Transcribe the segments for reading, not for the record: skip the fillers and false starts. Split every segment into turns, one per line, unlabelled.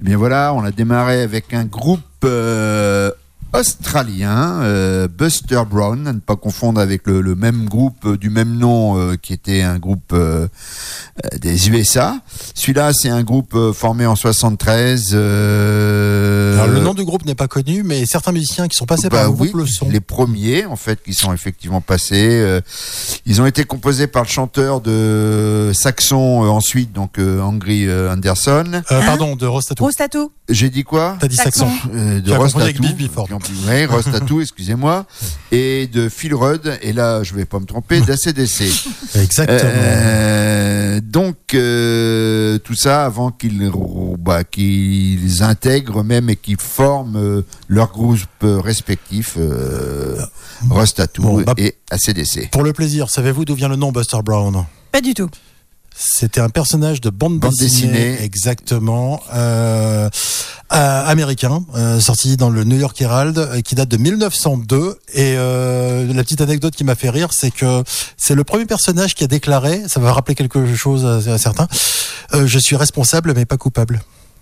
Eh bien voilà, on a démarré avec un groupe australien, Buster Brown, à ne pas confondre avec le même groupe du même nom qui était un groupe des USA. Celui-là, c'est un groupe formé en 73.
Alors, le nom du groupe n'est pas connu, mais certains musiciens qui sont passés par le groupe le sont.
Les premiers, en fait, qui sont effectivement passés. Ils ont été composés par le chanteur de Saxon ensuite, donc Angry Anderson.
Pardon, de Rostatu.
J'ai dit quoi ?
T'as dit Saxon.
De Rostatu. Oui, Rostatu, excusez-moi. Et de Phil Rudd, et là, je vais pas me tromper, d'ACDC.
Exactement.
Donc, tout ça avant qu'ils intègrent même et qu'ils forment leur groupe respectif, Rostatu et ACDC.
Pour le plaisir, savez-vous d'où vient le nom Buster Brown ?
Pas du tout.
C'était un personnage de bande dessinée, exactement, américain, sorti dans le New York Herald, qui date de 1902. Et la petite anecdote qui m'a fait rire, c'est que c'est le premier personnage qui a déclaré, ça va rappeler quelque chose à certains, je suis responsable mais pas coupable.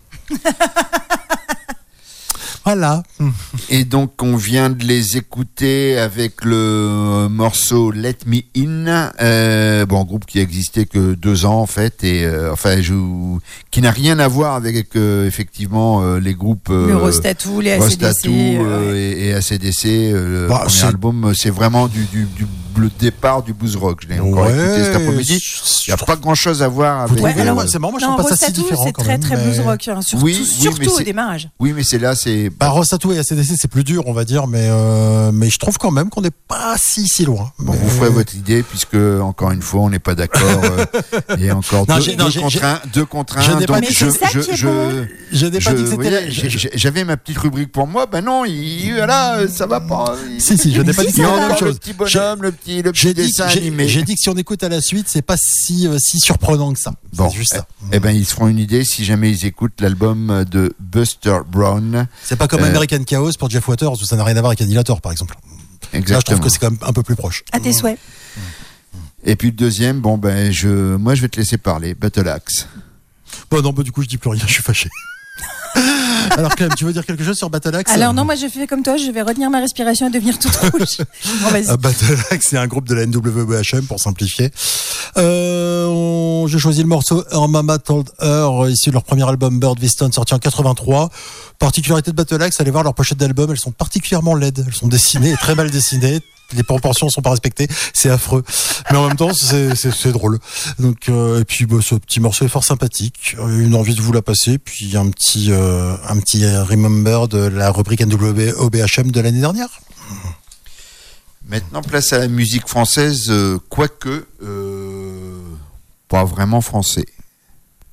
Voilà.
Et donc on vient de les écouter avec le morceau Let Me In, groupe qui existait que 2 ans en fait, et qui n'a rien à voir avec effectivement les groupes
le Rostatu, les ACDC,
et ACDC. Le premier album, c'est vraiment le départ du blues rock. Je l'ai encore écouté cet après-midi. Il n'y a pas grand-chose à voir avec.
C'est marrant, moi je trouve pas ça si différent.
C'est très très blues rock, hein, surtout au démarrage.
Oui, mais c'est là, c'est.
Rostatu et ACDC, c'est plus dur, on va dire, mais je trouve quand même qu'on n'est pas si loin.
Bon, vous ferez votre idée, puisque encore une fois, on n'est pas d'accord. Il y a encore deux contre un.
Je n'ai pas dit
que c'était. J'avais ma petite rubrique pour moi. Ben non, voilà, ça va pas.
Si, je n'ai pas dit que c'était la même chose.
Le petit bonhomme, le petit dessin animé.
J'ai dit que si on écoute à la suite, c'est pas si surprenant que ça.
Bon,
c'est juste ça.
Eh ben, ils se feront une idée si jamais ils écoutent l'album de Buster Brown.
C'est pas comme American Chaos pour Jeff Waters, où ça n'a rien à voir avec Annihilator, par exemple.
Exactement.
Là, je trouve que c'est quand même un peu plus proche.
À tes souhaits.
Et puis le deuxième, moi je vais te laisser parler, Battle Axe.
Bon, non, du coup, je dis plus rien, je suis fâché. Alors Clem, tu veux dire quelque chose sur Battle Axe ?
Alors non, moi je fais comme toi, je vais retenir ma respiration et devenir toute rouge. Bon, vas-y.
Battle Axe, c'est un groupe de la NWBHM pour simplifier. J'ai choisi le morceau Her Mama Told Her, issu de leur premier album Bird Viston, sorti en 83. Particularité de Battle Axe, allez voir leur pochette d'album, elles sont particulièrement laides, elles sont dessinées, très mal dessinées. Les proportions sont pas respectées, c'est affreux. Mais en même temps, c'est drôle. Donc, et puis, ce petit morceau est fort sympathique. Une envie de vous la passer. Puis, un petit remember de la rubrique NWOBHM de l'année dernière.
Maintenant, place à la musique française, quoique, pas vraiment français.